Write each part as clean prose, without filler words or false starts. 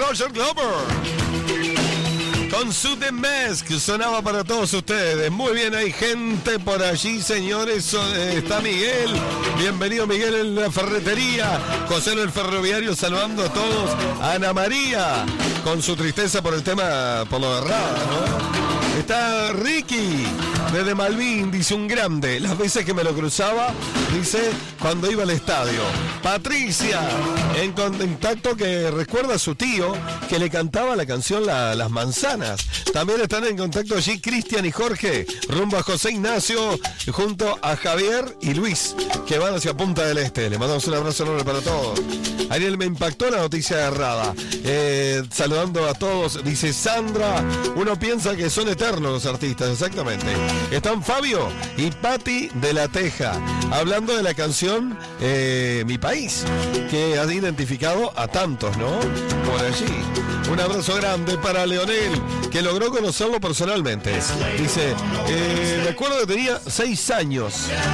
Roger Glover. Con su The Mask sonaba para todos ustedes. Muy bien, hay gente por allí, señores. Está Miguel. Bienvenido, Miguel, en la ferretería. José el ferroviario saludando a todos. Ana María, con su tristeza por el tema, por lo de Rada, ¿no? Está Ricky, desde Malvin, dice un grande. Las veces que me lo cruzaba, dice, cuando iba al estadio. Patricia, en contacto, que recuerda a su tío, que le cantaba la canción Las Manzanas. También están en contacto allí Cristian y Jorge, rumbo a José Ignacio, junto a Javier y Luis, que van hacia Punta del Este. Le mandamos un abrazo enorme para todos. Ariel, me impactó la noticia de Rada. Saludando a todos, dice Sandra, uno piensa que son eternos los artistas, exactamente. Están Fabio y Patti de la Teja, hablando de la canción Mi País, que ha identificado a tantos, ¿no? Por allí. Un abrazo grande para Leonel, que logró conocerlo personalmente. Dice, recuerdo que tenía 6 años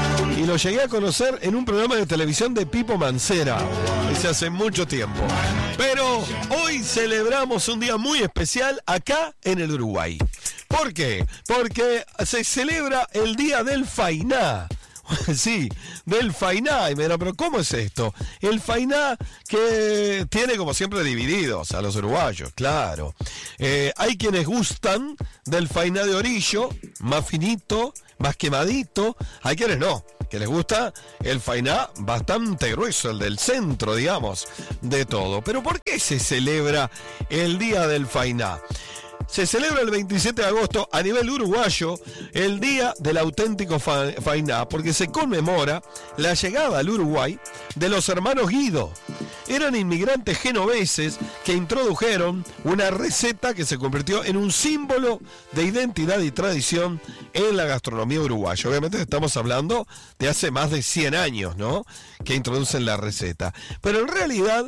y lo llegué a conocer en un programa de televisión de Pipo Mancera. Dice, hace mucho tiempo. Pero hoy celebramos un día muy especial acá en el Uruguay. ¿Por qué? Porque se celebra el Día del Fainá. Sí, del Fainá. Y me dirán, pero ¿cómo es esto? El Fainá, que tiene como siempre divididos a los uruguayos, claro. Hay quienes gustan del Fainá de orillo, más finito, más quemadito. Hay quienes no, que les gusta el Fainá bastante grueso, el del centro, digamos, de todo. Pero ¿por qué se celebra el Día del Fainá? Se celebra el 27 de agosto a nivel uruguayo el Día del Auténtico Fainá, porque se conmemora la llegada al Uruguay de los hermanos Guido. Eran inmigrantes genoveses que introdujeron una receta que se convirtió en un símbolo de identidad y tradición en la gastronomía uruguaya. Obviamente estamos hablando de hace más de 100 años, ¿no?, que introducen la receta. Pero en realidad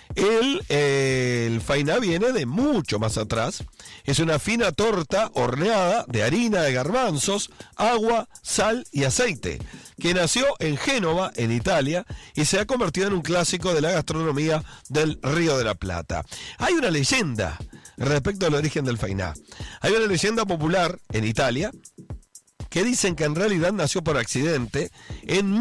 el fainá viene de mucho más atrás. Es una fina torta horneada de harina de garbanzos, agua, sal y aceite, que nació en Génova, en Italia, y se ha convertido en un clásico de la gastronomía del Río de la Plata. Hay una leyenda respecto al origen del fainá. Hay una leyenda popular en Italia que dicen que en realidad nació por accidente en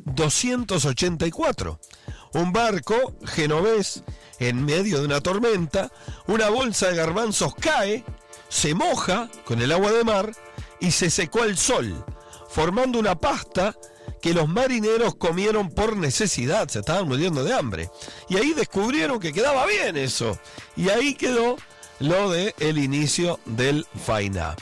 1284. Un barco genovés, en medio de una tormenta, una bolsa de garbanzos cae, se moja con el agua de mar y se secó al sol, formando una pasta que los marineros comieron por necesidad, se estaban muriendo de hambre. Y ahí descubrieron que quedaba bien eso. Y ahí quedó lo de el inicio del fainá.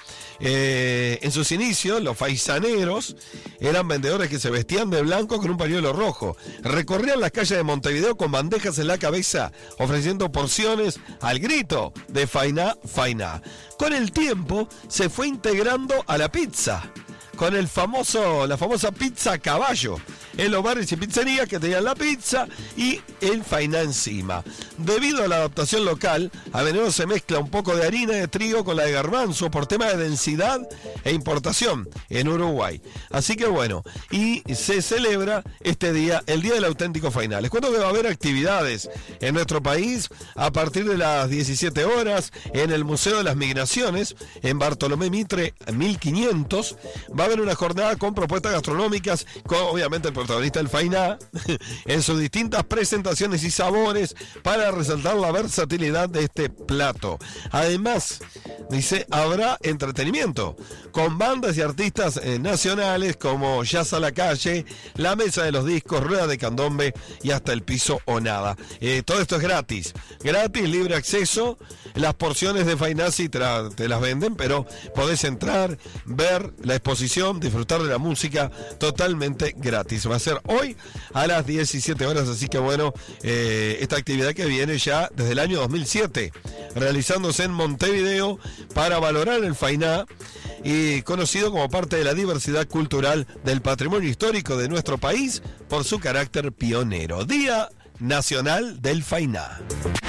En sus inicios, los faisaneros eran vendedores que se vestían de blanco con un pañuelo rojo. Recorrían las calles de Montevideo con bandejas en la cabeza, ofreciendo porciones al grito de fainá, fainá. Con el tiempo se fue integrando a la pizza, con la famosa pizza a caballo, en los bares y pizzerías que tenían la pizza y el fainá encima. Debido a la adaptación local, a menudo se mezcla un poco de harina de trigo con la de garbanzo por tema de densidad e importación en Uruguay. Así que bueno, y se celebra este día, el Día del Auténtico Fainá. Les cuento que va a haber actividades en nuestro país a partir de las 17 horas en el Museo de las Migraciones, en Bartolomé Mitre 1500. Va a haber una jornada con propuestas gastronómicas, con obviamente el protagonista del fainá, en sus distintas presentaciones y sabores, para resaltar la versatilidad de este plato. Además, dice, habrá entretenimiento con bandas y artistas nacionales como Jazz a la Calle, La Mesa de los Discos, Rueda de Candombe y hasta El Piso o Nada. Todo esto es gratis, libre acceso. Las porciones de fainá sí te las venden, pero podés entrar, ver la exposición, disfrutar de la música totalmente gratis. Va a ser hoy a las 17 horas, así que bueno, esta actividad que viene ya desde el año 2007, realizándose en Montevideo para valorar el fainá, y conocido como parte de la diversidad cultural del patrimonio histórico de nuestro país por su carácter pionero. Día Nacional del Fainá.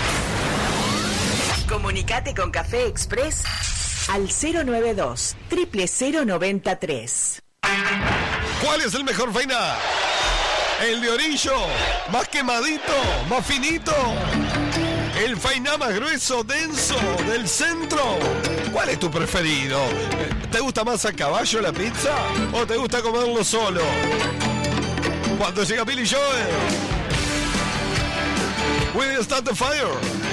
Comunicate con Café Express al 092-00093. ¿Cuál es el mejor fainá? El de orillo, más quemadito, más finito. El fainá más grueso, denso, del centro. ¿Cuál es tu preferido? ¿Te gusta más a caballo la pizza o te gusta comerlo solo? Cuando llega Billy Joel, Will You Start the Fire?